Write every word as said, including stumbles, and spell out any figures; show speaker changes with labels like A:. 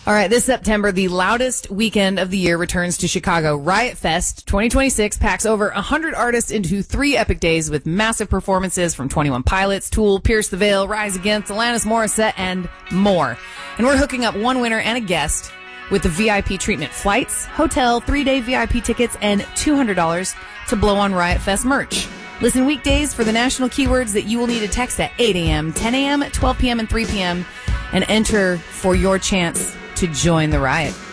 A: All right, this September, the loudest weekend of the year returns to Chicago. Riot Fest twenty twenty-six packs over one hundred artists into three epic days with massive performances from twenty-one Pilots, Tool, Pierce the Veil, Rise Against, Alanis Morissette, and more. And we're hooking up one winner and a guest with the V I P treatment, flights, hotel, three-day V I P tickets, and two hundred dollars to blow on Riot Fest merch. Listen weekdays for the national keywords that you will need to text at eight a.m., ten a.m., twelve p.m., and three p.m. and enter for your chance to join the riot.